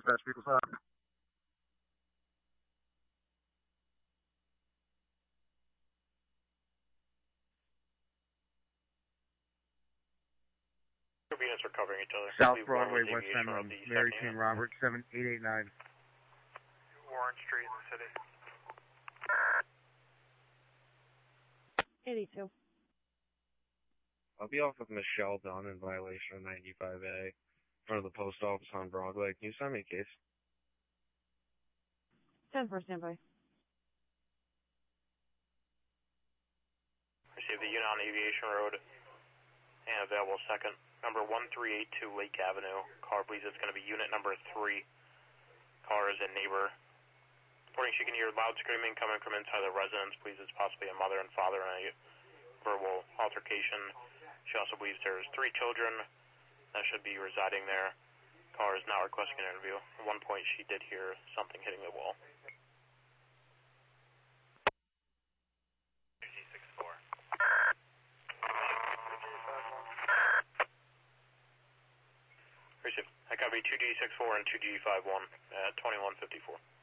Dispatch People's Hub. Units are covering each other. South Broadway, West End, Mary King Robert, 7889. Warren Street in the city. 82. I'll be off with Michelle Dunn in violation of 95A in front of the post office on Broadway. Can you send me a case? 10 for standby. Receive the unit on Aviation Road and available second. Number 1382 Lake Avenue. Car believes it's going to be unit number 3. Car is a neighbor. Reporting she can hear loud screaming coming from inside the residence. Believes it's possibly a mother and father in a verbal altercation. She also believes there's 3 children that should be residing there. Car is not requesting an interview. At one point she did hear something hitting the wall. 2G64. Receive. That copy 2G64 and 2G51 at 2154.